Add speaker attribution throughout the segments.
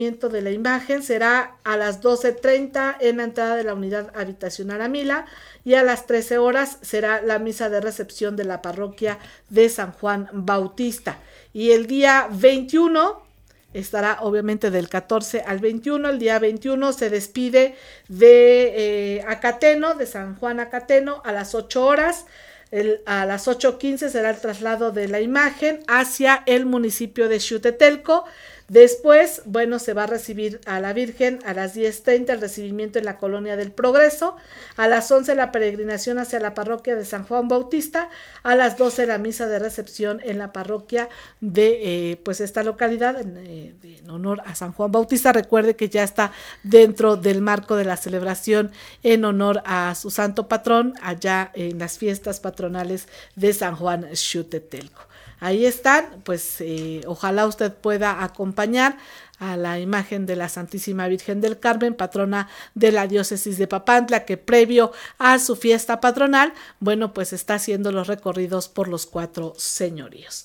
Speaker 1: de la imagen será a las 12:30 en la entrada de la unidad habitacional Amila, y a las 13 horas será la misa de recepción de la parroquia de San Juan Bautista. Y el día 21 estará obviamente del 14 al 21. El día 21 se despide de Acateno, de San Juan Acateno, a las 8 horas. A las 8:15 será el traslado de la imagen hacia el municipio de Xutetelco. Después, bueno, se va a recibir a la Virgen a las 10:30, el recibimiento en la Colonia del Progreso. A las 11 la peregrinación hacia la parroquia de San Juan Bautista. A las 12 la misa de recepción en la parroquia de pues esta localidad en honor a San Juan Bautista. Recuerde que ya está dentro del marco de la celebración en honor a su santo patrón allá en las fiestas patronales de San Juan Xutetelco. Ahí están, pues ojalá usted pueda acompañar a la imagen de la Santísima Virgen del Carmen, patrona de la diócesis de Papantla, que previo a su fiesta patronal, bueno, pues está haciendo los recorridos por los 4 señoríos.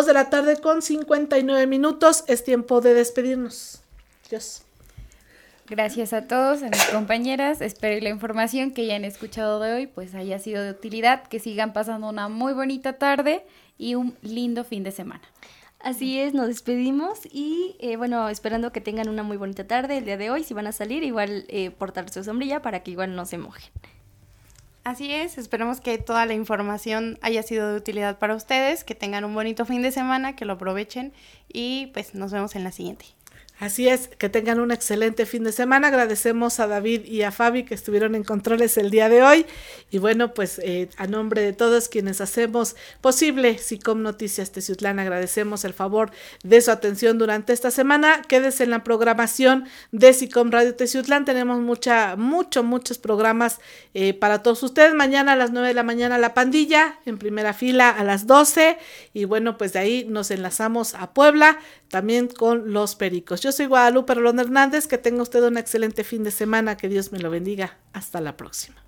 Speaker 1: 2:59 p.m, es tiempo de despedirnos. Adiós.
Speaker 2: Gracias a todos, a mis compañeras. Espero que la información que ya han escuchado de hoy pues haya sido de utilidad, que sigan pasando una muy bonita tarde y un lindo fin de semana.
Speaker 3: Así es, nos despedimos y bueno, esperando que tengan una muy bonita tarde el día de hoy. Si van a salir, igual portar su sombrilla para que igual no se mojen.
Speaker 4: Así es, esperemos que toda la información haya sido de utilidad para ustedes, que tengan un bonito fin de semana, que lo aprovechen y pues nos vemos en la siguiente.
Speaker 1: Así es, que tengan un excelente fin de semana. Agradecemos a David y a Fabi que estuvieron en controles el día de hoy. Y bueno, pues a nombre de todos quienes hacemos posible SICOM Noticias Teciutlán, agradecemos el favor de su atención durante esta semana. Quédese en la programación de SICOM Radio Teciutlán. Tenemos muchos programas para todos ustedes. Mañana a las 9 de la mañana La Pandilla, en primera fila a las 12. Y bueno, pues de ahí nos enlazamos a Puebla, también con Los Pericos. Yo soy Guadalupe Rolón Hernández, que tenga usted un excelente fin de semana, que Dios me lo bendiga. Hasta la próxima.